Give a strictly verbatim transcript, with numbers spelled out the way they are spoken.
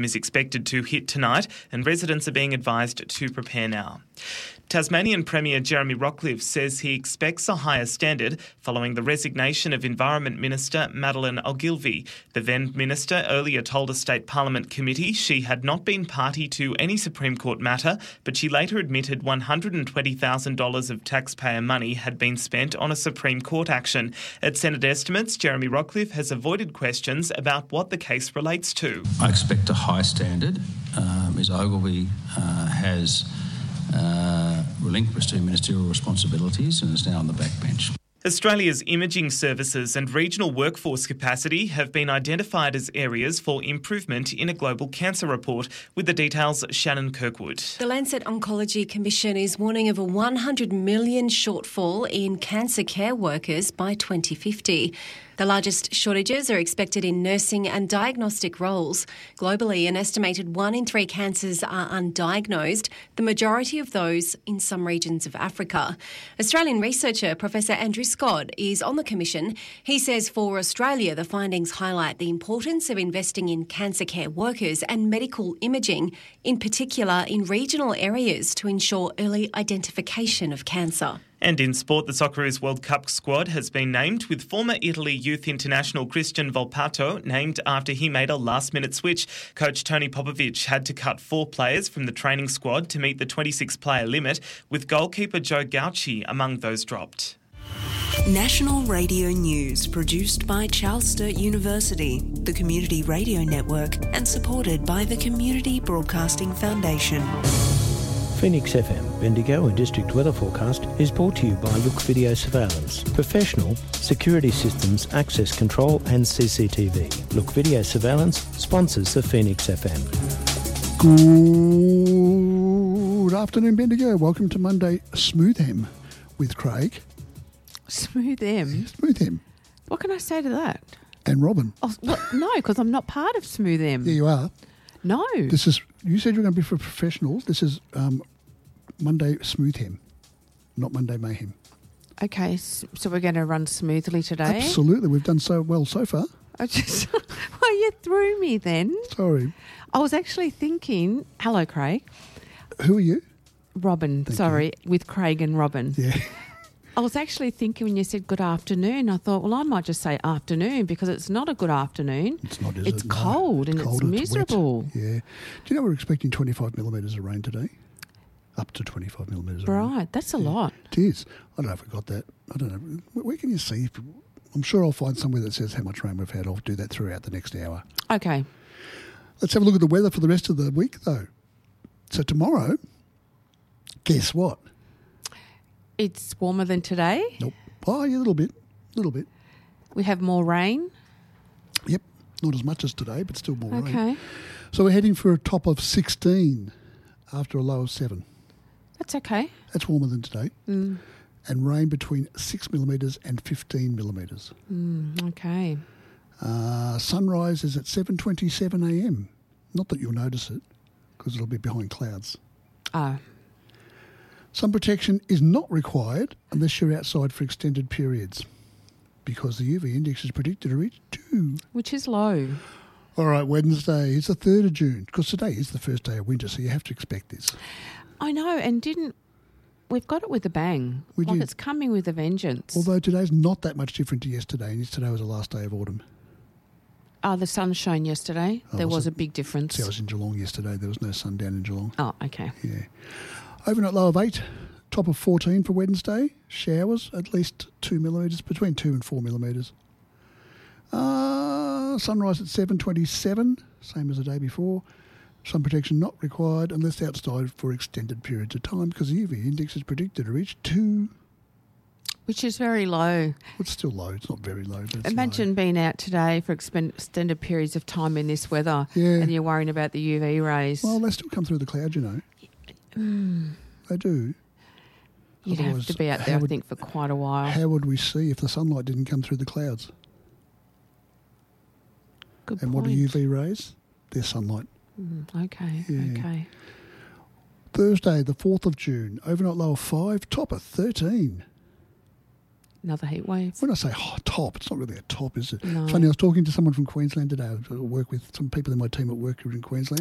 is expected to hit tonight, and residents are being advised to prepare now. Tasmanian Premier Jeremy Rockliff says he expects a higher standard following the resignation of Environment Minister Madeleine Ogilvie. The then minister earlier told a State Parliament committee she had not been party to any Supreme Court matter, but she later admitted one hundred twenty thousand dollars of taxpayer money had been spent on a Supreme Court action. At Senate estimates, Jeremy Rockliff has avoided questions about what the case relates to. I expect a high standard. Uh, Ms Ogilvie uh, has Uh, relinquished her ministerial responsibilities and is now on the backbench. Australia's imaging services and regional workforce capacity have been identified as areas for improvement in a global cancer report. With the details, Shannon Kirkwood. The Lancet Oncology Commission is warning of a one hundred million shortfall in cancer care workers by twenty fifty. The largest shortages are expected in nursing and diagnostic roles. Globally, an estimated one in three cancers are undiagnosed, the majority of those in some regions of Africa. Australian researcher Professor Andrew Scott is on the commission. He says for Australia, the findings highlight the importance of investing in cancer care workers and medical imaging, in particular in regional areas, to ensure early identification of cancer. And in sport, the Socceroos World Cup squad has been named, with former Italy youth international Christian Volpato named after he made a last-minute switch. Coach Tony Popovic had to cut four players from the training squad to meet the twenty-six player limit, with goalkeeper Joe Gauci among those dropped. National Radio News, produced by Charles Sturt University, the Community Radio Network, and supported by the Community Broadcasting Foundation. Phoenix F M, Bendigo and District Weather Forecast is brought to you by Look Video Surveillance. Professional security systems, access control and C C T V. Look Video Surveillance sponsors the Phoenix F M. Good afternoon, Bendigo. Welcome to Monday Smooth M with Craig. Smooth M? Smooth M. What can I say to that? And Robin. Oh, what? No, because I'm not part of Smooth M. Yeah, you are. No. This is, you said you're going to be for professionals. This is um, Monday Smooth M, not Monday Mayhem. Okay, so we're going to run smoothly today? Absolutely. We've done so well so far. I just, well, you threw me then. Sorry. I was actually thinking, hello, Craig. Who are you? Robin, Thank sorry, you. with Craig and Robin. Yeah. I was actually thinking when you said good afternoon, I thought, well, I might just say afternoon because it's not a good afternoon. It's not, is It's it? cold No. and cold, it's miserable. Wet. Yeah. Do you know we're expecting twenty-five millimetres of rain today? Up to twenty-five millimetres of rain. Right, that's a yeah. lot. It is. I don't know if we got that. I don't know. Where can you see? I'm sure I'll find somewhere that says how much rain we've had. I'll do that throughout the next hour. Okay. Let's have a look at the weather for the rest of the week, though. So tomorrow, guess what? It's warmer than today. Nope. Oh, yeah, a little bit. A little bit. We have more rain. Yep. Not as much as today, but still more Okay. rain. So we're heading for a top of sixteen after a low of seven. That's okay. That's warmer than today. Mm. And rain between six millimetres and fifteen millimetres. Mm, okay. Uh, sunrise is at seven twenty-seven a m. Not that you'll notice it, because it'll be behind clouds. Oh. Sun protection is not required unless you're outside for extended periods, because the U V index is predicted to reach two. Which is low. All right, Wednesday is the third of June, because today is the first day of winter, so you have to expect this. I know, and didn't... We've got it with a bang. We like did. It's coming with a vengeance. Although today's not that much different to yesterday, and yesterday was the last day of autumn. Oh, the sun shone yesterday. Oh, there was was it? a big difference. See, I was in Geelong yesterday. There was no sun down in Geelong. Oh, okay. Yeah. Overnight low of eight, top of fourteen for Wednesday. Showers, at least two millimetres, between two and four millimetres. Uh, sunrise at seven twenty-seven, same as the day before. Sun protection not required unless outside for extended periods of time, because the U V index is predicted to reach two. Which is very low. It's still low. It's not very low. But it's Imagine low. being out today for expen- extended periods of time in this weather Yeah. and you're worrying about the U V rays. Well, they still come through the cloud, you know. Mm. They do. You'd Otherwise, have to be out how there, would- I think, for quite a while. How would we see if the sunlight didn't come through the clouds? Good and point. what are U V rays? They're sunlight. Mm, okay, Yeah. okay. Thursday, the fourth of June, overnight low of five, top of thirteen. Another heat wave. When I say hot top, it's not really a top, is it? No. Funny, I was talking to someone from Queensland today. I work with some people in my team at work who are in Queensland.